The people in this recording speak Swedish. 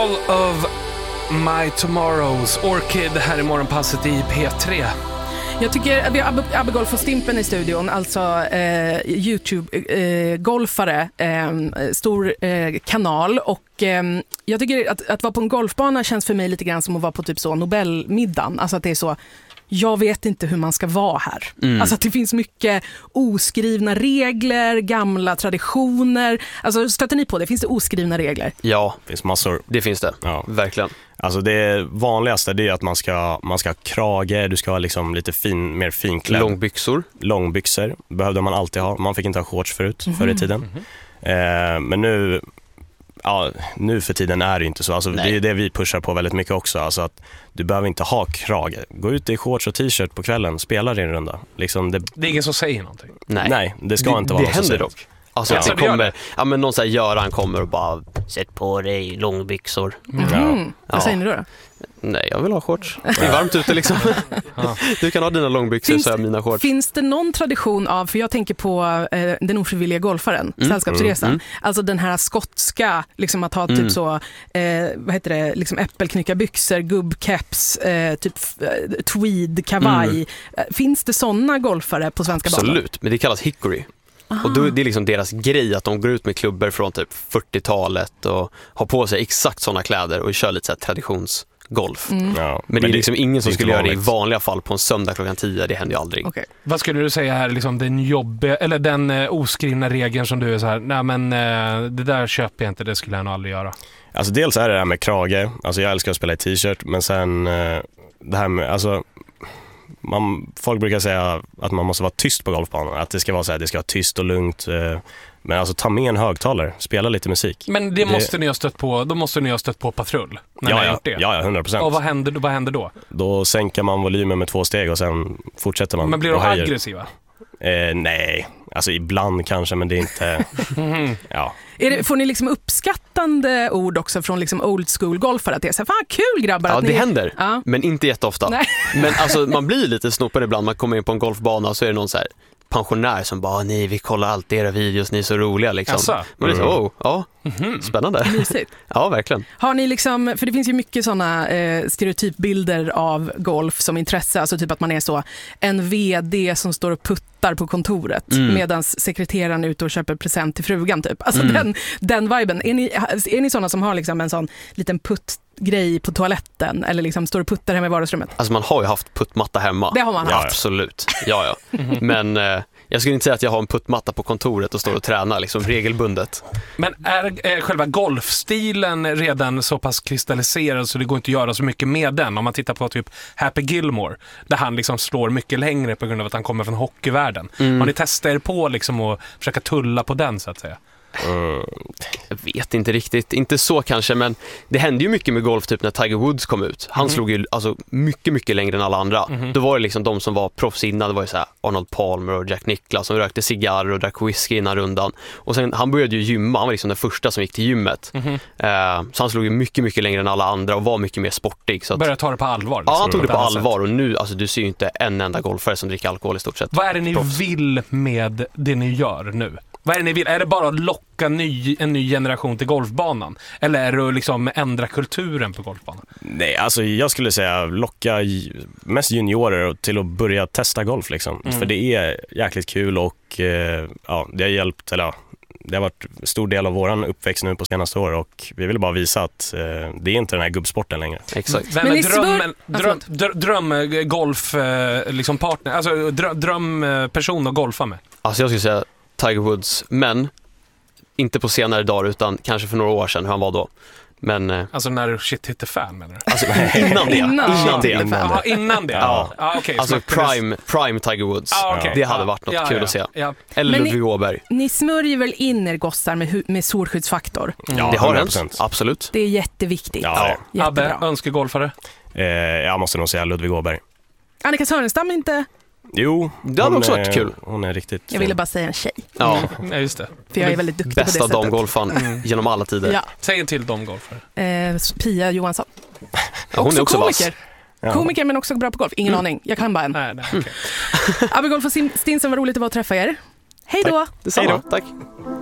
All of My Tomorrows, Orchid här i morgonpasset i P3. Jag tycker vi har Abbe Golf och Stimpen i studion, alltså YouTube-golfare, stor kanal, och jag tycker att vara på en golfbana känns för mig lite grann som att vara på typ så Nobelmiddagen, alltså att det är så, jag vet inte hur man ska vara här. Alltså att det finns mycket oskrivna regler, gamla traditioner. Alltså stöter ni på det? Finns det oskrivna regler? Ja, Det finns massor. det finns det. Ja. Verkligen. Alltså det vanligaste det är att man ska ha krage, du ska ha liksom lite mer finklädd. Långbyxor behövde man alltid ha. Man fick inte ha shorts förr i tiden. Men nu för tiden är det inte så. Alltså det är det vi pushar på väldigt mycket också. Alltså att du behöver inte ha krage. Gå ut i shorts och t-shirt på kvällen, spela din runda. Liksom det är ingen som säger någonting. Nej, det ska inte vara något som säger. Det händer dock. Alltså att det kommer, någon så här Göran kommer och bara sätt på dig långbyxor. Vad säger ni då? Nej, jag vill ha shorts. Det är varmt ute liksom. Du kan ha dina långbyxor, så är mina shorts. Finns det någon tradition av, för jag tänker på den ofrivilliga golfaren, Sällskapsresan. Alltså den här skotska, liksom att ha typ så, vad heter det, liksom äppelknyckarbyxor, gubbkeps, typ tweed, kavaj. Finns det såna golfare på svenska banor? Absolut, men det kallas hickory. Och då är det liksom deras grej att de går ut med klubbor från typ 40-talet och har på sig exakt såna kläder och kör lite så här traditionsgolf. Ja, men det är liksom ingen som skulle göra det i vanligt. vanliga fall på en söndag klockan 10. Det händer ju aldrig. Okay. Vad skulle du säga här, liksom den oskrivna regeln som du är så här, nej men det där köper jag inte, det skulle jag nog aldrig göra. Alltså dels är det här med krage. Alltså jag älskar att spela i t-shirt, men sen det här med, alltså folk brukar säga att man måste vara tyst på golfbanan. Att det ska vara så här, det ska vara tyst och lugnt. Men alltså ta med en högtalare, spela lite musik. Men det måste ni ha stött på, då måste ni ha stött på patrull när ni har gjort det. Ja, 100%. Och vad händer då? Då sänker man volymen med 2 steg och sen fortsätter man. Men blir de aggressiva? Nej, alltså ibland kanske, men det är inte... ja. Får ni liksom uppskattande ord också från liksom old school golfare? Att det är så här, fan kul grabbar. Ja, att det händer, men inte jätteofta. Nej. Men alltså, man blir lite snoppad ibland. Man kommer in på en golfbana och så är det någon så här pensionär som bara, nej, vi kollar alltid era videos, ni är så roliga liksom. Man är så, spännande. Mysigt. Ja, verkligen. Har ni liksom, för det finns ju mycket såna stereotypbilder av golf som intresse, alltså typ att man är så en vd som står och puttar på kontoret medan sekreteraren är ute och köper present till frugan typ. Alltså den viben. Är ni såna som har liksom en sån liten puttgrej på toaletten eller liksom står och puttar hemma i vardagsrummet? Alltså man har ju haft puttmatta hemma. Det har man haft. Absolut. Ja. Men jag skulle inte säga att jag har en puttmatta på kontoret och står och tränar liksom regelbundet. Men är själva golfstilen redan så pass kristalliserad så det går inte att göra så mycket med den? Om man tittar på typ Happy Gilmore, där han liksom slår mycket längre på grund av att han kommer från hockeyvärlden. Har ni testat er på liksom att försöka tulla på den så att säga? Jag vet inte riktigt, inte så kanske, men det hände ju mycket med golf typ när Tiger Woods kom ut. Han slog ju alltså mycket längre än alla andra. Då var det liksom de som var proffs innan, det var ju så här Arnold Palmer och Jack Nicklaus som rökte cigarr och drack whisky innan rundan. Och sen han började ju gymma, han var liksom den första som gick till gymmet. Så han slog ju mycket längre än alla andra och var mycket mer sportig. Så att, började ta det på allvar liksom. Ja, han tog det på allvar och nu, alltså du ser ju inte en enda golfare som dricker alkohol i stort sett. Vad är det ni vill med det ni gör nu? Vad är det ni vill? Är det bara att locka en ny generation till golfbanan? Eller är det att liksom ändra kulturen på golfbanan? Nej, alltså jag skulle säga locka mest juniorer till att börja testa golf liksom. För det är jäkligt kul och det har hjälpt, eller det har varit en stor del av våran uppväxt nu på senaste år och vi vill bara visa att det är inte den här gubbsporten längre. Exakt. Vem är drömgolf liksom partner, alltså drömperson att golfa med? Alltså jag skulle säga Tiger Woods, men inte på senare dagar utan kanske för några år sedan hur han var då. Men alltså när shit hit the fan menar du? Alltså innan det. Innan det. Ja, okej. Alltså prime Tiger Woods. Det hade varit något kul att se. Ja. Eller Ludvig Åberg. Ni smörjer väl in er gossar med solskyddsfaktor? Ja, det har 100%. hänt. Absolut. Det är jätteviktigt. Ja. Abbe, önskegolfare? Jag måste nog säga Ludvig Åberg. Annika Sörenstam inte? Jo, det hade också varit kul. Hon är riktigt Jag ville bara säga en tjej. Ja, just det. För jag är väldigt duktig på det bästa sättet. damgolfan genom alla tider. Ja. Säg en till damgolfare. Pia Johansson. Ja, hon är också komiker. Ja. Komiker men också bra på golf. Ingen aning. Jag kan bara en. Nej, okay. Abbe Golf och Stinsen, var roligt att vara och träffa er. Hej då! Detsamma. Tack.